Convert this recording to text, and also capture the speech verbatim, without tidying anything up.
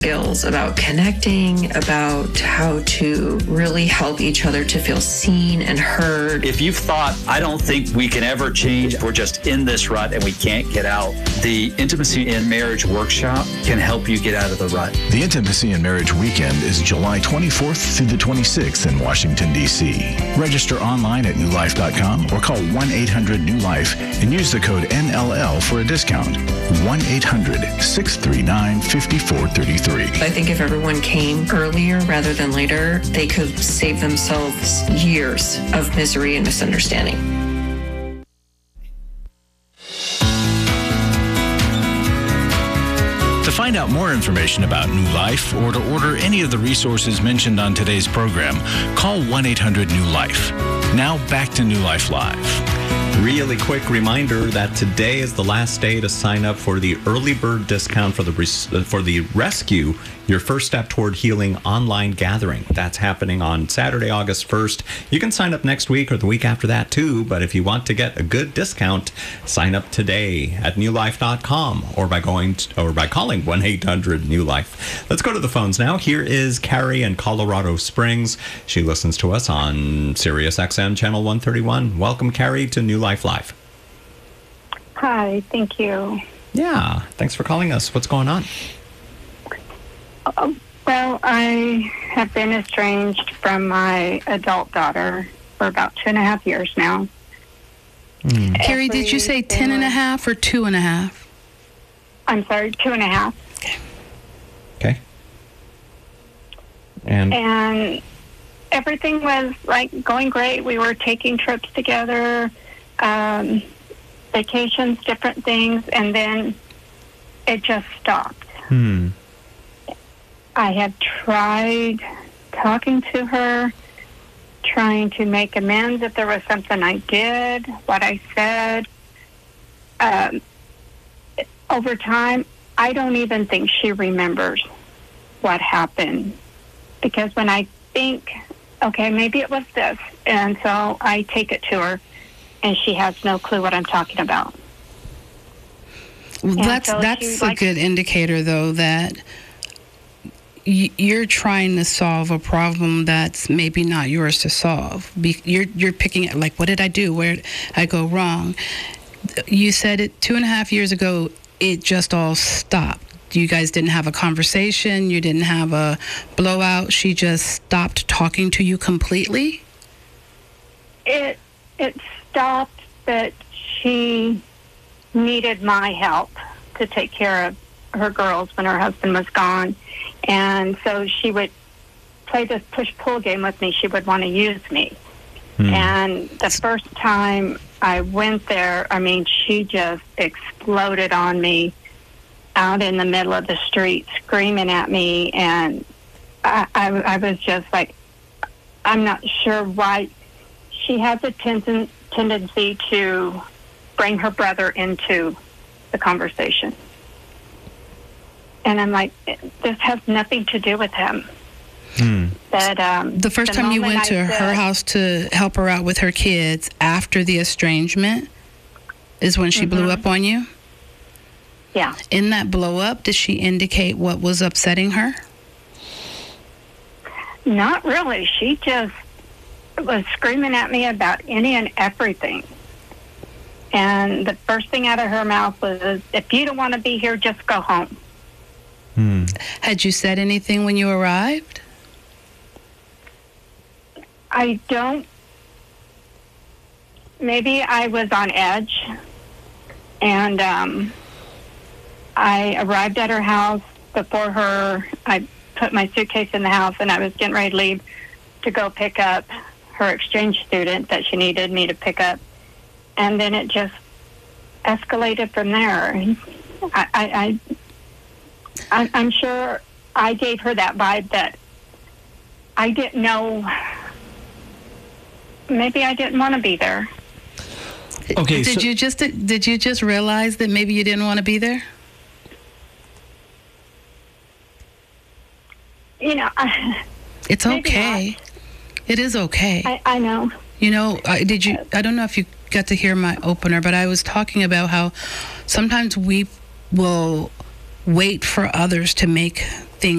skills about connecting, about how to really help each other to feel seen and heard. If you've thought, I don't think we can ever change, we're just in this rut and we can't get out, the Intimacy in Marriage Workshop can help you get out of the rut. The Intimacy in Marriage Weekend is July twenty-fourth through the twenty-sixth in Washington, D C Register online at new life dot com or call one eight hundred new life and use the code N L L for a discount. one eight hundred, six three nine, five four three three. I think if everyone came earlier rather than later, they could save themselves years of misery and misunderstanding. To find out more information about New Life or to order any of the resources mentioned on today's program, call one eight hundred new life. Now back to New Life Live. Really quick reminder that today is the last day to sign up for the early bird discount for the res- for the Rescue, your first step toward healing online gathering. That's happening on Saturday, August first. You can sign up next week or the week after that too, but if you want to get a good discount, sign up today at new life dot com or by going to, or by calling one eight hundred new life. Let's go to the phones now. Here is Carrie in Colorado Springs. She listens to us on Sirius X M channel one thirty-one. Welcome, Carrie, to New Life Live. Hi, thank you. Yeah, thanks for calling us. What's going on? Uh, well, I have been estranged from my adult daughter for about two and a half years now. Mm. Carrie, did you say ten and a half or two and a half? I'm sorry, two and a half. Okay. Okay. And and everything was like going great. We were taking trips together, um, vacations, different things, and then it just stopped. Hmm. I have tried talking to her, trying to make amends if there was something I did, what I said. Um, over time, I don't even think she remembers what happened. Because when I think, okay, maybe it was this, and so I take it to her, and she has no clue what I'm talking about. Well, And that's so that's she, a like, good indicator, though, that y- you're trying to solve a problem that's maybe not yours to solve. Be- you're you're picking it like, what did I do? Where did I go wrong? You said it two and a half years ago. It just all stopped. You guys didn't have a conversation. You didn't have a blowout. She just stopped talking to you completely? It it stopped, but she needed my help to take care of her girls when her husband was gone. And so she would play this push-pull game with me. She would want to use me. Hmm. And the first time I went there, I mean, she just exploded on me out in the middle of the street, screaming at me. And I, I, I was just like, I'm not sure why. She has a ten- tendency to bring her brother into the conversation. And I'm like, this has nothing to do with him. Hmm. But, um, the first the time you went moment to I her said- house to help her out with her kids after the estrangement is when she Mhm. blew up on you? Yeah. In that blow up, did she indicate what was upsetting her? Not really. She just was screaming at me about any and everything. And the first thing out of her mouth was, if you don't want to be here, just go home. Hmm. Had you said anything when you arrived? I don't. Maybe I was on edge. And um, I arrived at her house before her. I put my suitcase in the house, and I was getting ready to leave to go pick up her exchange student that she needed me to pick up. And then it just escalated from there. I, I, I, I'm sure I gave her that vibe that I didn't know. Maybe I didn't want to be there. Okay. Did so- you just did you just realize that maybe you didn't want to be there? You know, I, It's maybe okay. not. It is okay. I, I know. You know, I, did you? I don't know if you got to hear my opener, but I was talking about how sometimes we will wait for others to make